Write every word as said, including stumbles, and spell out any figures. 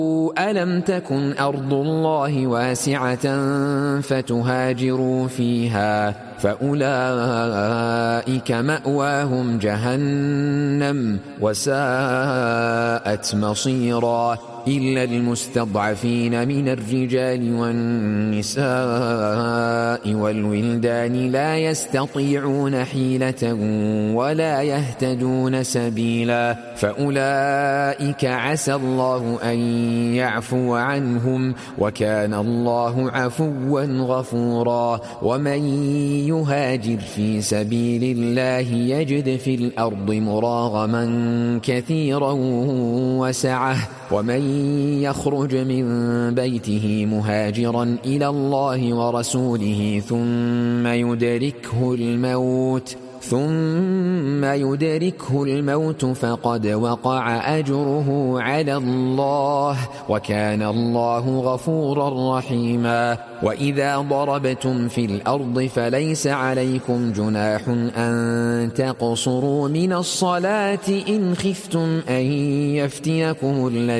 ألم تكن أرض الله واسعة فتهاجروا فيها فأولئك مأواهم جهنم وساءت مصيرا إلا المستضعفين من الرجال والنساء والولدان لا يستطيعون حيلة ولا يهتدون سبيلا فأولئك عسى الله أن يعفو عنهم وكان الله عفوا غفورا ومن يهاجر في سبيل الله يجد في الأرض مراغما كثيرا وسعة ومن يخرج من بيته مهاجرا إلى الله ورسوله ثم يدركه الموت ثم يدركه الموت فقد وقع أجره على الله وكان الله غفورا رحيما وإذا ضربتم في الأرض فليس عليكم جناح أن تقصروا من الصلاة إن خفتم أن يفتنكم الذين